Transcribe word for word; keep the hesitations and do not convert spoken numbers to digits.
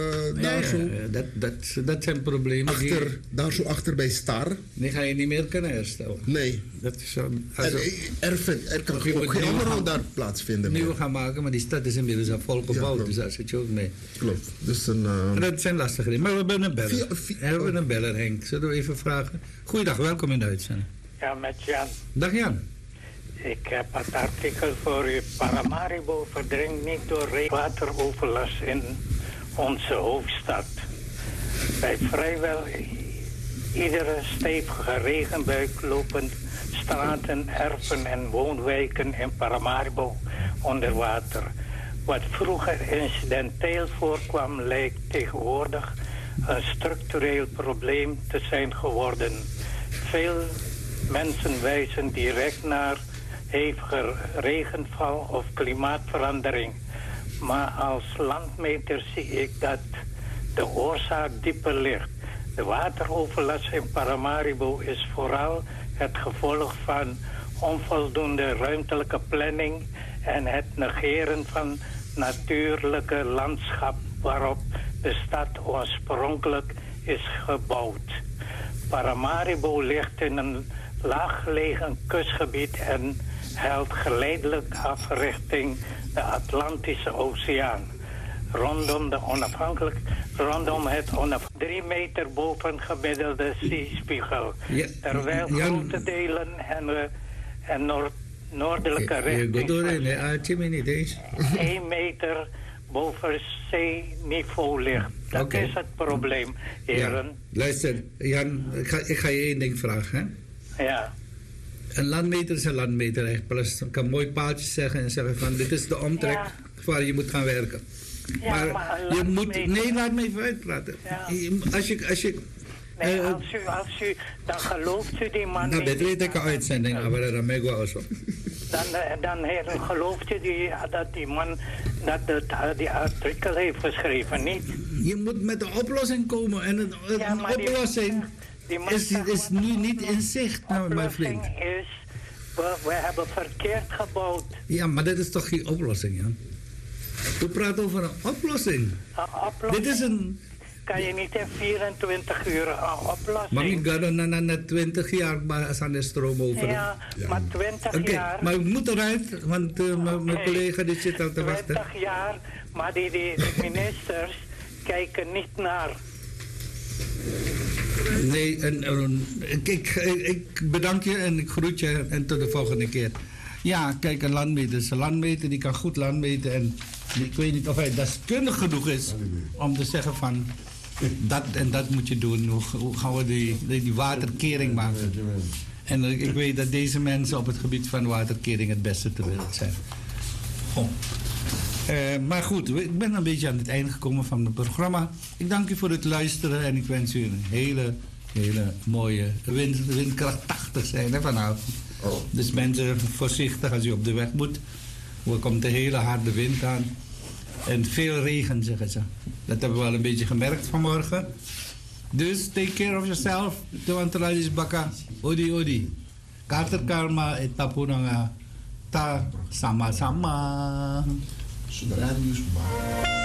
uh, daar ja, zo. Ja, dat, dat, dat zijn problemen. Achter, die, daar zo achter bij Star. Die ga je niet meer kunnen herstellen. Nee. Dat is zo, also, er, er, vindt, er kan ook geen onderhoud daar plaatsvinden. Nieuwe gaan maken, maar die stad is inmiddels al volgebouwd, ja, dus daar zit je ook mee. Klopt. Dus een, uh... Dat zijn lastige dingen. Maar we hebben een beller. Via, via, we hebben een beller, Henk. Zullen we even vragen? Goeiedag, welkom in de uitzending. Ja, met Jan. Dag Jan. Ik heb het artikel voor u. Paramaribo verdrinkt niet door wateroverlast in onze hoofdstad. Bij vrijwel iedere stevige regenbui lopen straten, erven en woonwijken in Paramaribo onder water. Wat vroeger incidenteel voorkwam, lijkt tegenwoordig een structureel probleem te zijn geworden. Veel mensen wijzen direct naar hevige regenval of klimaatverandering. Maar als landmeter zie ik dat de oorzaak dieper ligt. De wateroverlast in Paramaribo is vooral het gevolg van onvoldoende ruimtelijke planning en het negeren van natuurlijke landschap waarop de stad oorspronkelijk is gebouwd. Paramaribo ligt in een laaggelegen kustgebied en helt geleidelijk af richting de Atlantische Oceaan. Rondom, de onafhankelijk, rondom het onafhankelijk drie meter boven gemiddelde zeespiegel. Ja, terwijl ja, grote delen en, uh, en noord, noordelijke richting één meter boven zeeniveau ligt. Dat okay. is het probleem, heren. Ja, luister, Jan, ik ga, ik ga je één ding vragen. Hè? Ja. Een landmeter is een landmeter. Echt. Plus, ik kan mooi paaltjes zeggen en zeggen van dit is de omtrek ja. waar je moet gaan werken. Ja, maar, maar je moet... Nee, laat me even uitpraten. Ja. Als je... Als je nee, uh, als, u, als u... Dan gelooft u die man nou, niet. Dat weet ik een uitzending. Ja. Maar dan ben ik wel zo. Dan, dan he, gelooft u die, dat die man dat het, die artikel heeft geschreven, niet? Je moet met een oplossing komen. En een, ja, een oplossing die, die is, is nu niet in zicht, nou, mijn vriend. Is, we, we hebben verkeerd gebouwd. Ja, maar dit is toch geen oplossing, Jan? We praten over een oplossing. Een oplossing? Dit is een... Kan je niet in vierentwintig uur een oplossing? Maar ik ga dan na twintig jaar aan de stroom over. Ja, ja. maar twintig okay, jaar... Maar ik moet eruit, want uh, okay. mijn collega die zit al te wachten. twintig jaar, maar die, die, die ministers kijken niet naar... Nee, en, en, ik, ik, ik bedank je en ik groet je en tot de volgende keer. Ja, kijk, een landmeter is een landmeter, die kan goed landmeten. En ik weet niet of hij deskundig genoeg is om te zeggen van... dat en dat moet je doen. Hoe, hoe gaan we die, die waterkering maken? En ik weet dat deze mensen op het gebied van waterkering het beste ter wereld zijn. Oh. Uh, maar goed, ik ben een beetje aan het einde gekomen van het programma. Ik dank u voor het luisteren en ik wens u een hele, hele mooie wind, windkracht tachtig zijn hè, vanavond. Oh. Dus mensen, voorzichtig als u op de weg moet. Er komt een hele harde wind aan. En veel regen, zeggen ze. Dat hebben we wel een beetje gemerkt vanmorgen. Dus take care of yourself. Tuantralis baka. Odi odi. Kater karma et tapunanga. Ta sama sama.